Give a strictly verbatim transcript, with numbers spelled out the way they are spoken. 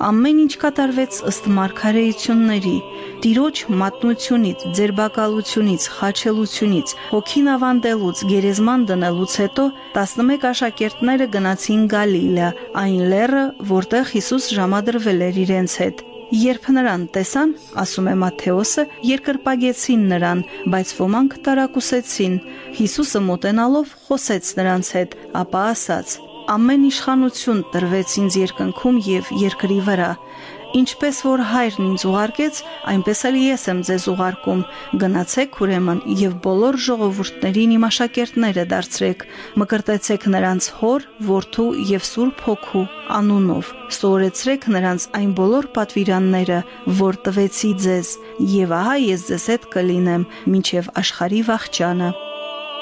Ամեն ինչ կատարվեց ըստ մարգարեությունների, Տիրոջ մատնությունից, ձերբակալությունից, խաչելությունից, հոգին ավանդելուց, գերեզման դնելուց հետո տասնմեկ աշակերտները գնացին Գալիլեա, այն լեռը, որտեղ Հիսուս ժամադրվել էր իրենց հետ։ Երբ նրան տեսան, ասում է Մատթեոսը, երկրպագեցին նրան, բայց ոմանք տարակուսեցին։ Հիսուսը մոտենալով խոսեց նրանց հետ, ապա ասաց. «Ամեն իշխանություն տրվեց ինձ երկնքում և երկրի վրա։ Ինչպես որ Հայրն ինձ ուղարկեց, այնպես էլ ես եմ ձեզ ուղարկում։ Գնացեք ուրեմն և բոլոր ժողովուրդներին իմ աշակերտները դարձրեք, մկրտեցեք նրանց Հոր, Որդու և Սուրբ Հոգու անունով, սովորեցրեք նրանց այն բոլոր պատվիրանները, որ տվեցի ձեզ, և ահա ես ձեզ հետ կլինեմ մինչև աշխարհի վախճանը»։